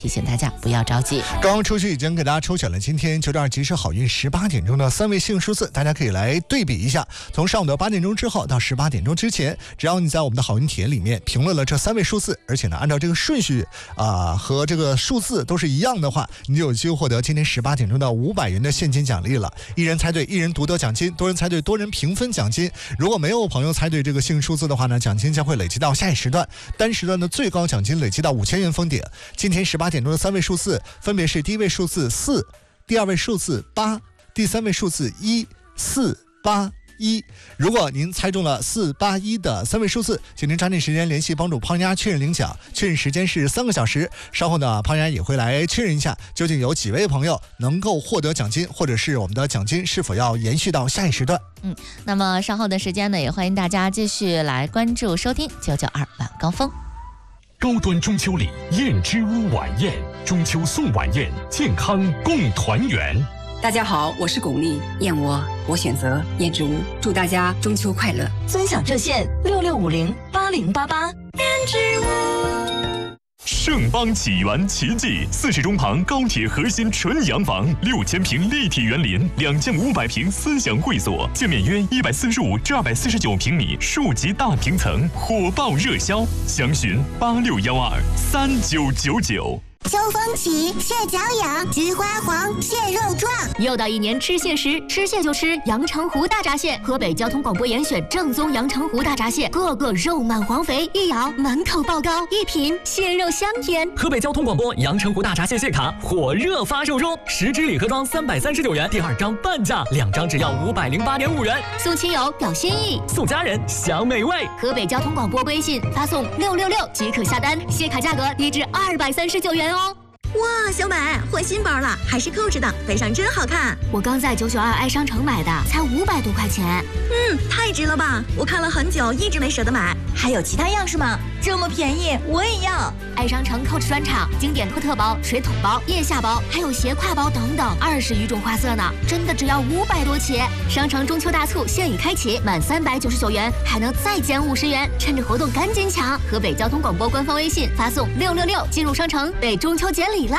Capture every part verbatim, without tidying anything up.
提醒大家不要着急。 刚刚出去已经给大家抽选了今天九点二即时好运十八点钟的三位幸运数字，大家可以来对比一下。从上午的八点钟之后到十八点钟之前，只要你在我们的好运帖里面评论了这三位数字，而且呢按照这个顺序啊、呃、和这个数字都是一样的话，你就有机会获得今天十八点钟的五百元的现金奖励了。一人猜对，一人独得奖金；多人猜对，多人平分奖金。如果没有朋友猜对这个幸运数字的话呢，奖金将会累积到下一时段，单时段的最高奖金累积到五千元封顶。今天十八点钟的三位数字分别是第一位数字四，第二位数字八，第三位数字一，四八一。如果您猜中了四八一的三位数字，请您抓紧时间联系帮主胖丫确认领奖，确认时间是三个小时。稍后呢，胖丫也会来确认一下，究竟有几位朋友能够获得奖金，或者是我们的奖金是否要延续到下一时段。 嗯，那么稍后的时间呢，也欢迎大家继续来关注收听九九二晚高峰。 高端中秋礼燕之屋晚宴，中秋送晚宴，健康共团圆。 大家好，我是巩俐，燕窝我选择燕之屋，祝大家中秋快乐。 尊享热线六六五零八零八八。燕之屋。 盛邦启源奇迹，四世中旁高铁核心纯洋房，六千平立体园林，两千五百平思想会所，建面约一百四十五至二百四十九平米，数级大平层，火爆热销，详询八六幺二三九九九。 秋风起，蟹脚痒，菊花黄，蟹肉壮。 又到一年吃蟹时，吃蟹就吃阳澄湖大闸蟹。河北交通广播严选正宗阳澄湖大闸蟹，个个肉满黄肥，一咬满口爆膏，一品蟹肉香甜。 河北交通广播阳澄湖大闸蟹蟹卡火热发售中，十支礼盒装三百三十九元，第二张半价，两张只要五百零八点五元。 送亲友表心意， 送家人享美味。 河北交通广播微信发送六六六即可下单，蟹卡价格低至二百三十九元哦。 哇，小买换新包了，还是扣着的，背上真好看。 我刚在九九二爱商城买的，才五百多块钱。 嗯，太值了吧！我看了很久，一直没舍得买。还有其他样式吗？这么便宜，我也要。 爱商城 Coach 专场，经典托特包、水桶包、腋下包，还有斜挎包等等，二十余种花色呢，真的只要五百多起。商城中秋大促现已开启，满三百九十九元还能再减五十元，趁着活动赶紧抢！河北交通广播官方微信发送六六六进入商城，被中秋节礼啦！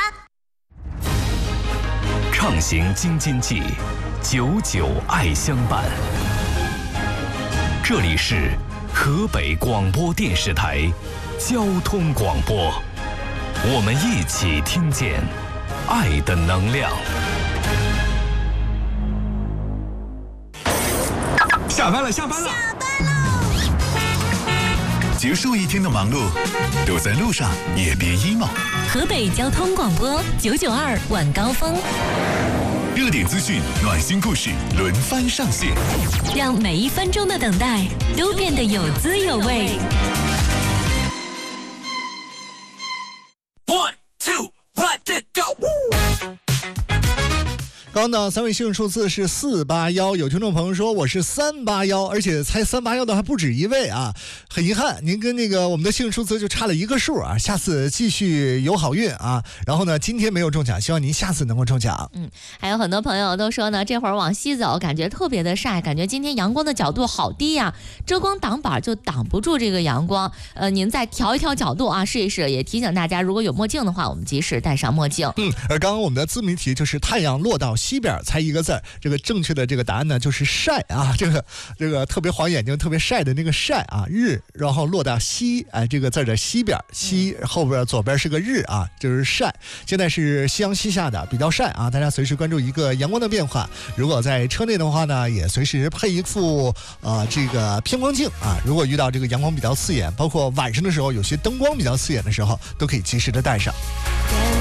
畅行京津冀，久久爱相伴。这里是河北广播电视台交通广播，我们一起听见爱的能量。 下班了，下班了， 下班喽！ 结束一天的忙碌，都在路上也别 emo。 河北交通广播九九二晚高峰， 热点资讯、暖心故事轮番上线， 让每一分钟的等待都变得有滋有味。 One two let it go。 刚刚的三位幸运数字是四八一，有听众朋友说我是三八一，而且猜三八一的还不止一位啊，很遗憾您跟那个我们的幸运数字就差了一个数啊，下次继续有好运啊。然后呢，今天没有中奖，希望您下次能够中奖。 嗯，还有很多朋友都说呢，这会儿往西走感觉特别的晒，感觉今天阳光的角度好低呀、啊，遮光挡板就挡不住这个阳光。呃，您再调一调角度啊，试一试。也提醒大家，如果有墨镜的话，我们及时戴上墨镜。 嗯，而刚刚我们的自谜题就是太阳落到西边，猜一个字，这个正确的这个答案呢就是晒啊，这个这个特别晃眼睛、特别晒的那个晒啊，日，然后落到西，哎，这个字的西边，西后边左边是个日啊，就是晒。现在是夕阳西下的，比较晒啊，大家随时关注一个阳光的变化。如果在车内的话呢，也随时配一副呃这个偏光镜啊，如果遇到这个阳光比较刺眼，包括晚上的时候有些灯光比较刺眼的时候，都可以及时的戴上。